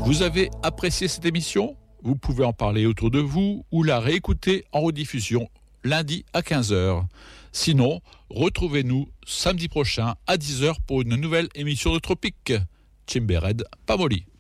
Vous avez apprécié cette émission ? Vous pouvez en parler autour de vous ou la réécouter en rediffusion lundi à 15h. Sinon, retrouvez-nous samedi prochain à 10h pour une nouvelle émission de Tropique. Chimbered Pamoli.